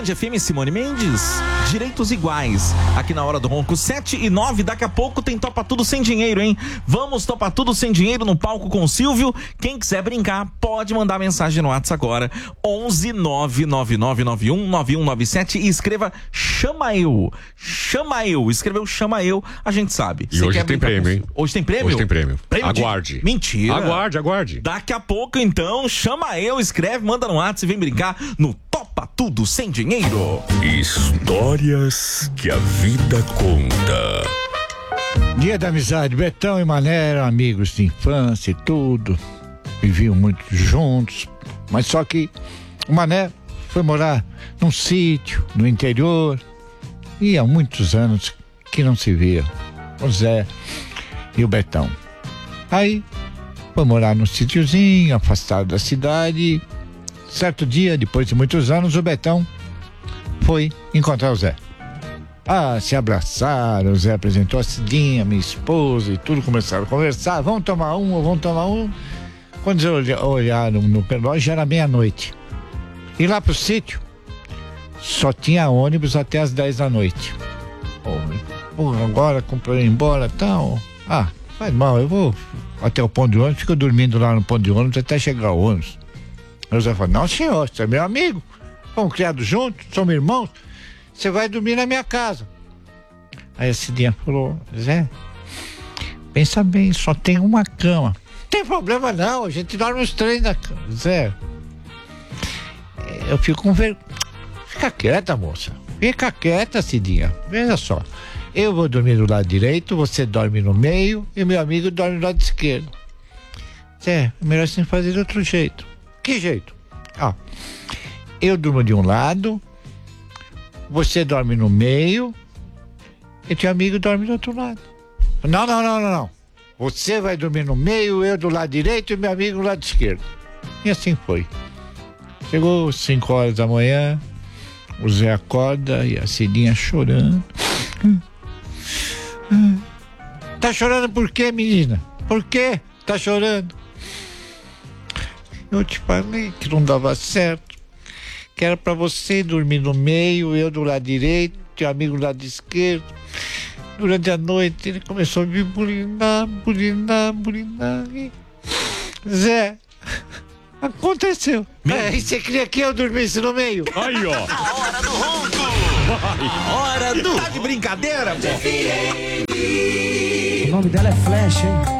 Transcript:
Tarde FM, Simone Mendes. Direitos iguais. Aqui na Hora do Ronco, 7h09. Daqui a pouco tem Topa Tudo Sem Dinheiro, hein? Vamos Topa Tudo Sem Dinheiro no palco com o Silvio. Quem quiser brincar, pode mandar mensagem no WhatsApp agora. 11 99991 9197 e escreva Chama Eu. Chama Eu. Escreveu Chama Eu, a gente sabe. E hoje tem prêmio, hein? Hoje tem prêmio? Hoje tem prêmio. Aguarde. Mentira. Aguarde. Daqui a pouco, então, Chama Eu, escreve, manda no WhatsApp e vem brincar no Topa Tudo Sem Dinheiro. Histórias que a vida conta. Dia da amizade. Betão e Mané eram amigos de infância e tudo. Viviam muito juntos. Mas só que o Mané foi morar num sítio, no interior. E há muitos anos que não se via o Zé e o Betão. Aí foi morar num sítiozinho, afastado da cidade. Certo dia, depois de muitos anos, o Betão foi encontrar o Zé. Se abraçaram, o Zé apresentou a Cidinha, minha esposa, e tudo, começaram a conversar. Vamos tomar um. Quando eles olharam no relógio, já era meia-noite. E lá pro sítio, só tinha ônibus até as 10 da noite. Agora comprei embora e tal. Faz mal, eu vou até o ponto de ônibus, fico dormindo lá no ponto de ônibus até chegar o ônibus. Aí o Zé falou, não senhor, você é meu amigo, fomos criados juntos, somos irmãos, você vai dormir na minha casa. Aí a Cidinha falou, Zé, pensa bem, só tem uma cama. Não tem problema não, a gente dorme os três na cama. Zé, eu fico com vergonha. Fica quieta, moça, fica quieta, Cidinha, veja só. Eu vou dormir do lado direito, você dorme no meio e meu amigo dorme do lado esquerdo. Zé, é melhor assim fazer de outro jeito. Que jeito? Eu durmo de um lado, você dorme no meio e teu amigo dorme do outro lado. Não. Você vai dormir no meio, eu do lado direito e meu amigo do lado esquerdo. E assim foi. Chegou 5 horas da manhã, o Zé acorda e a Cidinha chorando. Tá chorando por quê, menina? Por quê? Tá chorando? Eu te falei que não dava certo, que era pra você dormir no meio, eu do lado direito, teu amigo do lado esquerdo. Durante a noite ele começou a me burinar. E... Zé, aconteceu. E você queria que eu dormisse no meio? Aí, ó. A hora do ronco. Hora do... Tá de brincadeira, pô? O nome dela é Flash, hein?